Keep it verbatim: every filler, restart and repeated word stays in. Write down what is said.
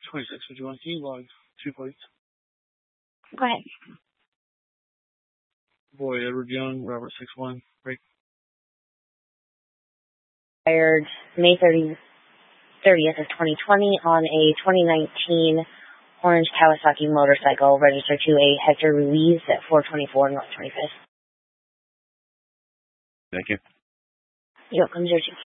twenty-six fifty-one. Can you log two plates? Go ahead. Boy, Edward Young, Robert six one. Break. Fired May thirtieth of twenty twenty on a twenty nineteen orange Kawasaki motorcycle registered to a Hector Ruiz at four twenty-four North twenty-fifth. Thank you. You're welcome, Georgie.